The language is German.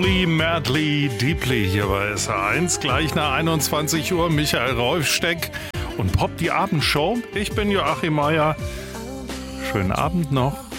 Madly Deeply hier bei SR1, gleich nach 21 Uhr Michael Rolfsteck und Pop die Abendshow. Ich bin Joachim Meier. Schönen Abend noch.